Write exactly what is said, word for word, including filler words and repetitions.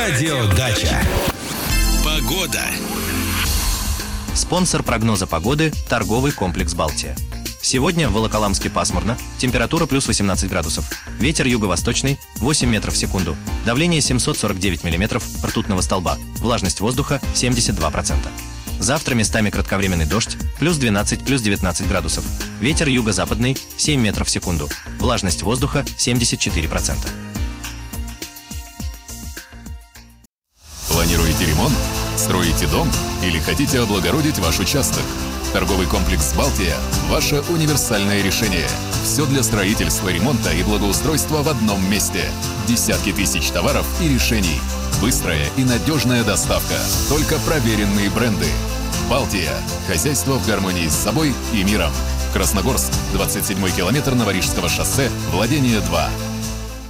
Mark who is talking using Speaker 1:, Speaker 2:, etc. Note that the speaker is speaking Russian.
Speaker 1: Радиодача. Погода.
Speaker 2: Спонсор прогноза погоды – торговый комплекс «Балтия». Сегодня в Волоколамске пасмурно, температура плюс восемнадцать градусов, ветер юго-восточный восемь метров в секунду, давление семьсот сорок девять миллиметров ртутного столба, влажность воздуха семьдесят два процента. Завтра местами кратковременный дождь, плюс двенадцать, плюс девятнадцать градусов, ветер юго-западный семь метров в секунду, влажность воздуха семьдесят четыре процента.
Speaker 3: Планируете ремонт? Строите дом? Или хотите облагородить ваш участок? Торговый комплекс «Балтия» – ваше универсальное решение. Все для строительства, ремонта и благоустройства в одном месте. Десятки тысяч товаров и решений. Быстрая и надежная доставка. Только проверенные бренды. «Балтия» – хозяйство в гармонии с собой и миром. Красногорск, двадцать седьмой километр Новорижского шоссе, владение два.